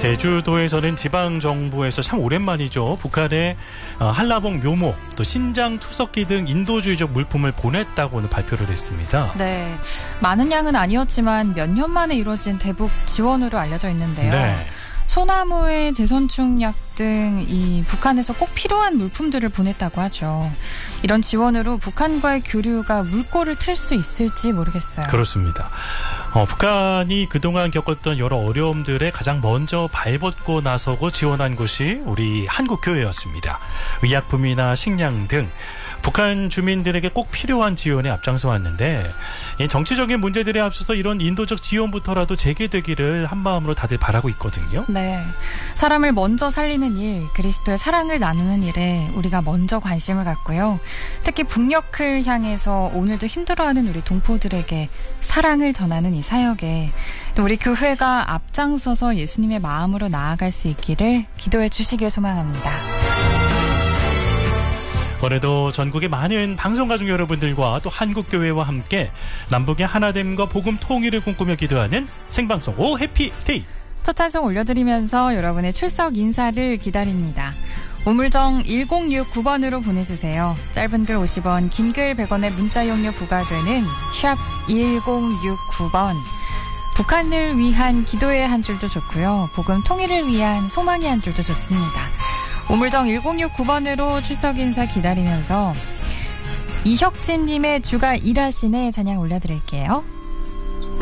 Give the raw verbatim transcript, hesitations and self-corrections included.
제주도에서는 지방정부에서 참 오랜만이죠. 북한에 한라봉 묘목, 또 신장 투석기 등 인도주의적 물품을 보냈다고 오늘 발표를 했습니다. 네, 많은 양은 아니었지만 몇 년 만에 이루어진 대북 지원으로 알려져 있는데요. 네. 소나무의 제선충약 등 이 북한에서 꼭 필요한 물품들을 보냈다고 하죠. 이런 지원으로 북한과의 교류가 물꼬를 틀 수 있을지 모르겠어요. 그렇습니다. 어, 북한이 그동안 겪었던 여러 어려움들에 가장 먼저 발벗고 나서고 지원한 곳이 우리 한국교회였습니다. 의약품이나 식량 등 북한 주민들에게 꼭 필요한 지원에 앞장서 왔는데, 정치적인 문제들에 앞서서 이런 인도적 지원부터라도 재개되기를 한마음으로 다들 바라고 있거든요. 네, 사람을 먼저 살리는 일, 그리스도의 사랑을 나누는 일에 우리가 먼저 관심을 갖고요. 특히 북녘을 향해서 오늘도 힘들어하는 우리 동포들에게 사랑을 전하는 이 사역에 또 우리 교회가 앞장서서 예수님의 마음으로 나아갈 수 있기를 기도해 주시길 소망합니다. 올해도 전국의 많은 방송가족 여러분들과 또 한국교회와 함께 남북의 하나됨과 복음 통일을 꿈꾸며 기도하는 생방송 오 해피데이. 첫 찬송 올려드리면서 여러분의 출석 인사를 기다립니다. 우물정 일공육구 번으로 보내주세요. 짧은 글 오십 원, 긴 글 백 원의 문자 용료 부과되는 샵 일공육구 번. 북한을 위한 기도의 한 줄도 좋고요. 복음 통일을 위한 소망의 한 줄도 좋습니다. 우물정 일공육구 번으로 출석 인사 기다리면서 이혁진님의 주가 일하시네 찬양 올려드릴게요.